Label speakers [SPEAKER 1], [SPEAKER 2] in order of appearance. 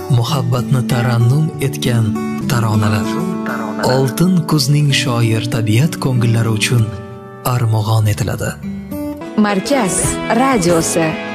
[SPEAKER 1] muhabbatni tarannum etgan taronalar. Oltin kuzning shoir tabiat ko'ngillari uchun armag'on etiladi.
[SPEAKER 2] Markaz radiosi.